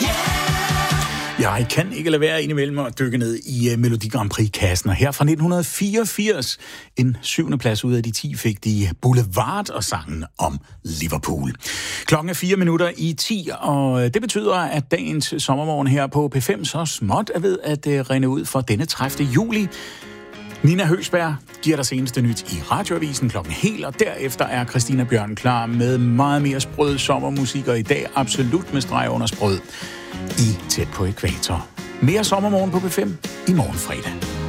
Jeg kan ikke lade være indimellem at dykke ned i Melodi Grand Prix-kassen. Og her fra 1984, en 7. plads ud af de 10, fik de Boulevard og sangen om Liverpool. Klokken er 4:04, og det betyder, at dagens sommermorgen her på P5 så småt er ved at rinde ud for denne 30. juli. Nina Høgsberg giver dig seneste nyt i Radioavisen klokken helt, og derefter er Christina Bjørn klar med meget mere sprød sommermusik, og i dag absolut med streg under sprød i Tæt på Ækvator. Mere sommermorgen på P5 i morgen fredag.